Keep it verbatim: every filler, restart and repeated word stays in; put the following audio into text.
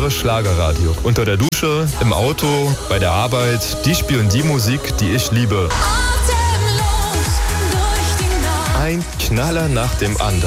höre Schlagerradio. Unter der Dusche, im Auto, bei der Arbeit. Die spielen die Musik, die ich liebe. Ein Knaller nach dem anderen.